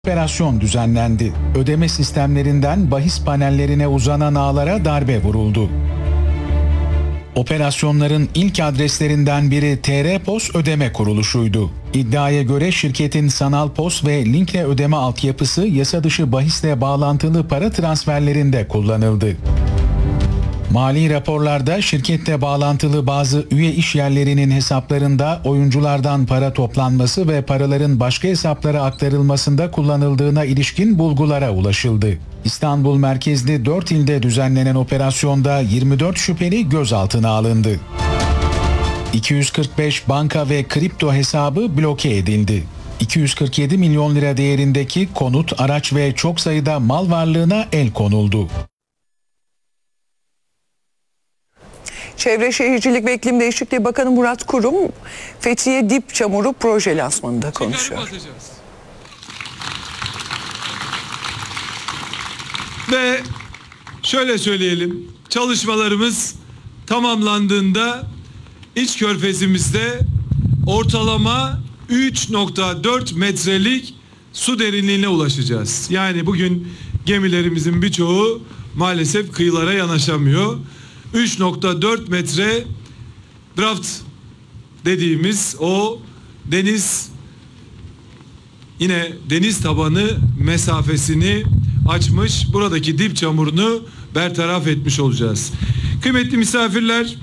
Operasyon düzenlendi. Ödeme sistemlerinden bahis panellerine uzanan ağlara darbe vuruldu. Operasyonların ilk adreslerinden biri TR-POS ödeme kuruluşuydu. İddiaya göre şirketin sanal POS ve linkle ödeme altyapısı yasa dışı bahisle bağlantılı para transferlerinde kullanıldı. Mali raporlarda şirketle bağlantılı bazı üye işyerlerinin hesaplarında oyunculardan para toplanması ve paraların başka hesaplara aktarılmasında kullanıldığına ilişkin bulgulara ulaşıldı. İstanbul merkezli 4 ilde düzenlenen operasyonda 24 şüpheli gözaltına alındı. 245 banka ve kripto hesabı bloke edildi. 247 milyon lira değerindeki konut, araç ve çok sayıda mal varlığına el konuldu. Çevre Şehircilik ve İklim Değişikliği Bakanı Murat Kurum, Fethiye Dip Çamuru proje lansmanında konuşuyor. Ve şöyle söyleyelim, çalışmalarımız tamamlandığında iç körfezimizde ortalama 3.4 metrelik su derinliğine ulaşacağız. Yani bugün gemilerimizin birçoğu maalesef kıyılara yanaşamıyor. 3.4 metre draft dediğimiz o deniz tabanı mesafesini açmış, buradaki dip çamurunu bertaraf etmiş olacağız. Kıymetli misafirler,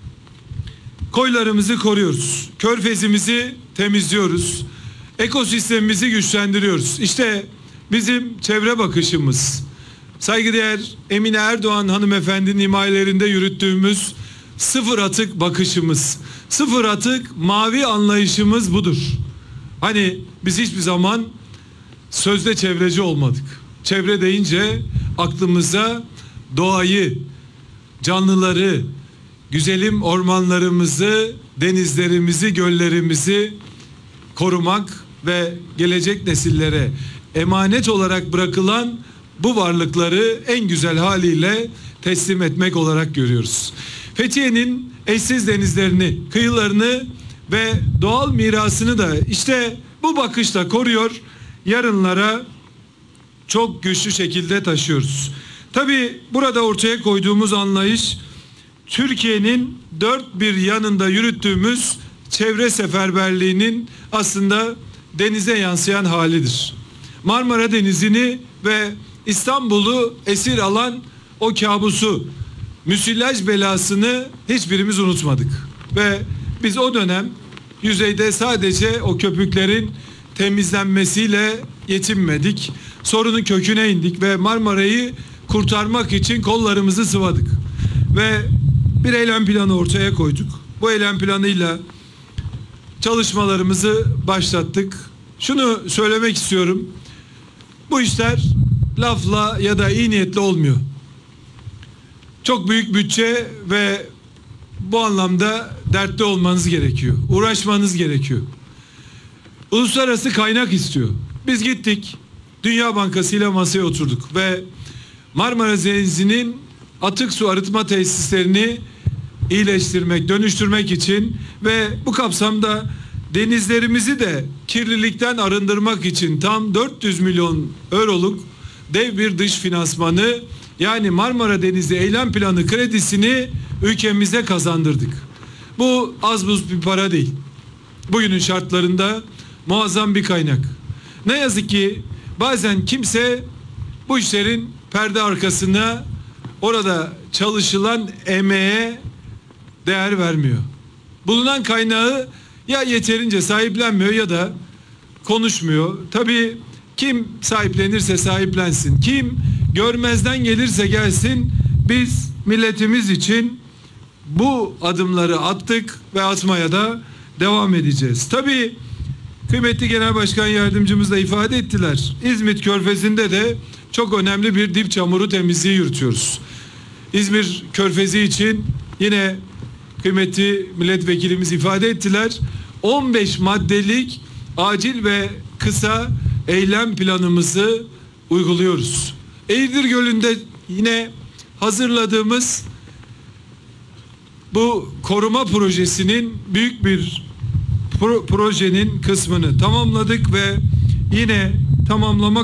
koylarımızı koruyoruz. Körfezimizi temizliyoruz. Ekosistemimizi güçlendiriyoruz. İşte bizim çevre bakışımız. Saygıdeğer Emine Erdoğan hanımefendinin himayelerinde yürüttüğümüz sıfır atık bakışımız, sıfır atık mavi anlayışımız budur. Hani biz hiçbir zaman sözde çevreci olmadık. Çevre deyince aklımıza doğayı, canlıları, güzelim ormanlarımızı, denizlerimizi, göllerimizi korumak ve gelecek nesillere emanet olarak bırakılan bu varlıkları en güzel haliyle teslim etmek olarak görüyoruz. Fethiye'nin eşsiz denizlerini, kıyılarını ve doğal mirasını da işte bu bakışla koruyor, yarınlara çok güçlü şekilde taşıyoruz. Tabii burada ortaya koyduğumuz anlayış, Türkiye'nin dört bir yanında yürüttüğümüz çevre seferberliğinin aslında denize yansıyan halidir. Marmara Denizi'ni ve İstanbul'u esir alan o kabusu, müsilaj belasını hiçbirimiz unutmadık. Ve biz o dönem yüzeyde sadece o köpüklerin temizlenmesiyle yetinmedik. Sorunun köküne indik ve Marmara'yı kurtarmak için kollarımızı sıvadık. Ve bir eylem planı ortaya koyduk. Bu eylem planıyla çalışmalarımızı başlattık. Şunu söylemek istiyorum. Bu işler lafla ya da iyi niyetle olmuyor. Çok büyük bütçe ve bu anlamda dertli olmanız gerekiyor. Uğraşmanız gerekiyor. Uluslararası kaynak istiyor. Biz gittik, Dünya Bankası ile masaya oturduk ve Marmara Denizi'nin atık su arıtma tesislerini iyileştirmek, dönüştürmek için ve bu kapsamda denizlerimizi de kirlilikten arındırmak için tam 400 milyon euroluk dev bir dış finansmanı, yani Marmara Denizi Eylem Planı kredisini ülkemize kazandırdık. Bu az buz bir para değil. Bugünün şartlarında muazzam bir kaynak. Ne yazık ki bazen kimse bu işlerin perde arkasına, orada çalışılan emeğe değer vermiyor. Bulunan kaynağı ya yeterince sahiplenmiyor ya da konuşmuyor. Tabii kim sahiplenirse sahiplensin, kim görmezden gelirse gelsin, biz milletimiz için bu adımları attık ve atmaya da devam edeceğiz. Tabii kıymetli Genel Başkan Yardımcımız da ifade ettiler. İzmit Körfezi'nde de çok önemli bir dip çamuru temizliği yürütüyoruz. İzmir Körfezi için yine kıymetli milletvekilimiz ifade ettiler. 15 maddelik acil ve kısa eylem planımızı uyguluyoruz. Eğirdir Gölü'nde yine hazırladığımız bu koruma projesinin büyük bir projenin kısmını tamamladık ve yine tamamlamak